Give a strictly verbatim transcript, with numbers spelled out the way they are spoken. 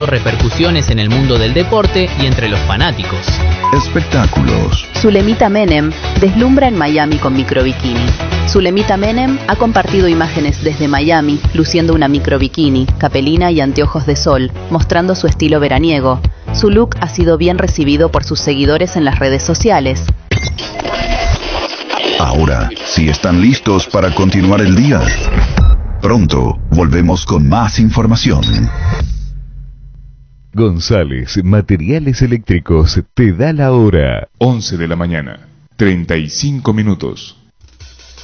repercusiones en el mundo del deporte y entre los fanáticos. Espectáculos. Zulemita Menem deslumbra en Miami con microbikini. Zulemita Menem ha compartido imágenes desde Miami, luciendo una microbikini, capelina y anteojos de sol, mostrando su estilo veraniego. Su look ha sido bien recibido por sus seguidores en las redes sociales. Ahora, si están listos para continuar el día, pronto volvemos con más información. González Materiales Eléctricos te da la hora. once de la mañana, treinta y cinco minutos.